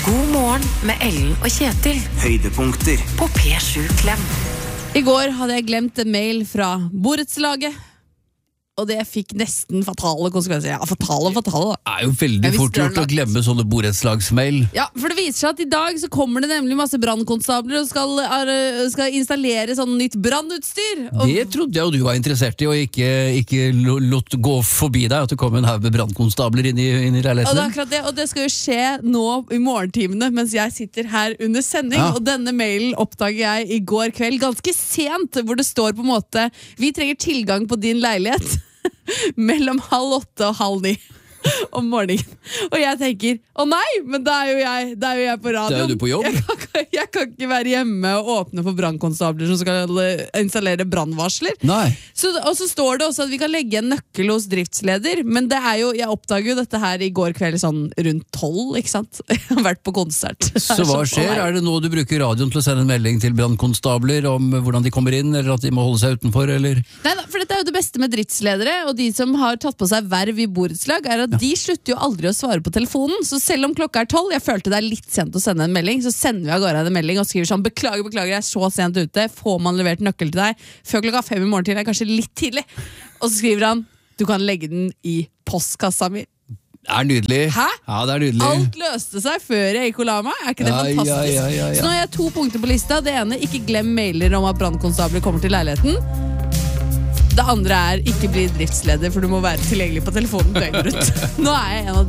God morgen med Ellen og Kjetil. Høydepunkter på P7 Klem. I går hadde jeg glemt en mail fra borettslaget, og det fikk nesten fatale konsekvenser. Ja, fatale da. Det er jo veldig fort gjort å glemme sånne borettslagsmail. Ja, for det viser seg at i dag så kommer det nemlig masse brannkonstabler og skal installere sånn nytt brannutstyr. Det trodde jeg jo du var interessert i, og ikke lot gå forbi deg at det kom en haug med brannkonstabler inn i Og det leiligheten. er akkurat det, og det skal jo skje nå i morgentimene mens jeg sitter her under sending, Ja. og denne mailen oppdager jeg i går kveld, ganske sent, hvor det står på en måte: vi trenger tilgang på din leilighet mellom 7:30 og 7:30 om morgenen. Og jeg tenker, å nei, men da er jo jeg på radioen. Da er jo du på jobb. Jeg kan ikke være hjemme og åpne for brannkonstabler som skal installere brannvarsler. Nei. Og så står det også at vi kan legge en nøkkel hos driftsleder, men det er jo, jeg oppdager jo dette her i går kveld sånn rundt 12, ikke sant? Jeg har vært på konsert. Så hva skjer? Er det nå du bruker radioen til å sende en melding til brannkonstabler om hvordan de kommer inn, eller at de må holde seg utenfor, eller? Nei, for dette er jo det beste med driftsledere, og de som har tatt på seg verv i borettslag, er at de slutter jo aldri å svare på telefonen, så selv om klokka er 12, jeg følte det er litt sent å sende en melding, så sender vi av gårde en melding og skriver sånn: beklager, jeg er så sent ute, får man levert nøkkel til deg før klokka 5 i morgen til, er kanskje litt tidlig. Og så skriver han: du kan legge den i postkassa mi. Det er nydelig. Hæ? Ja, det er nydelig. Alt løste seg før jeg gikk og la meg. Er ikke det fantastisk? Ja. Så nå har jeg 2 punkter på lista. Det ene, ikke glem mailer om at brannkonstabler kommer til leiligheten. Det andre er, ikke bli driftsleder, for du må være tilgjengelig på telefonen døgnet rundt. Nå er jeg en av